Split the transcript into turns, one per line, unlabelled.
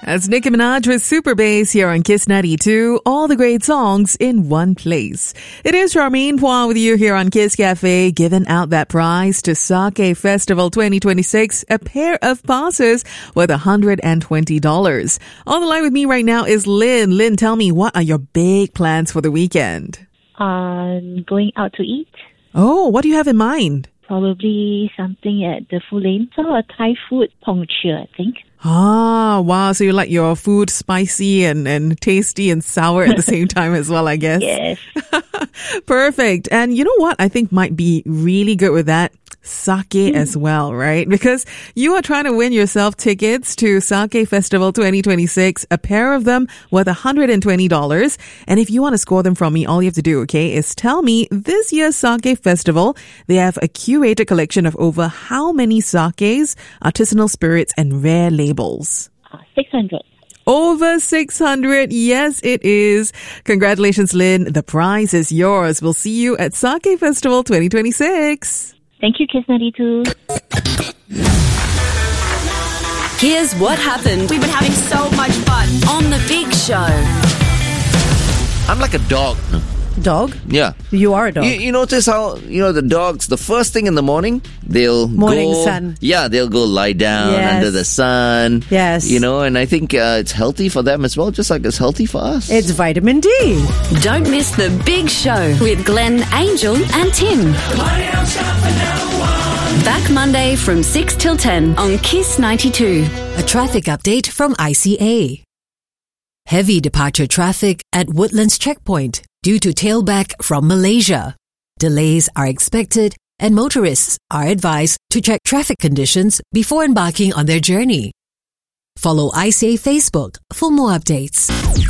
That's Nicki Minaj with Super Bass here on Kiss 92. All the great songs in one place. It is Charmaine Phua with you here on Kiss Cafe, giving out that prize to Sake Festival 2026, a pair of passes with $120. On the line with me right now is Lynn. Lynn, tell me, what are your big plans for the weekend?
Going out to eat.
Oh, what do you have in mind?
Probably something at the Food Lane. So a Thai food puncture, I think.
Ah, wow. So you like your food spicy and tasty and sour at the same time as well, I guess.
Yes.
Perfect. And you know what I think might be really good with that? Sake as well, right? Because you are trying to win yourself tickets to Sake Festival 2026, a pair of them worth $120. And if you want to score them from me, all you have to do, okay, is tell me this year's Sake Festival, they have a curated collection of over how many sakes, artisanal spirits, and rare labels?
600.
Over 600. Yes, it is. Congratulations, Lynn. The prize is yours. We'll see you at Sake Festival 2026.
Thank you, Kiss 92.
Here's what happened.
We've been having so much fun
on The Big Show.
I'm like a dog.
Dog?
Yeah.
You are a dog.
You notice how, the dogs, the first thing in the morning,
Morning sun.
Yeah, they'll go lie down under the sun.
Yes.
And I think it's healthy for them as well, just like it's healthy for us.
It's vitamin D.
Don't miss The Big Show with Glenn, Angel and Tim. Back Monday from 6 till 10 on Kiss 92.
A traffic update from ICA. Heavy departure traffic at Woodlands Checkpoint due to tailback from Malaysia. Delays are expected and motorists are advised to check traffic conditions before embarking on their journey. Follow ICA Facebook for more updates.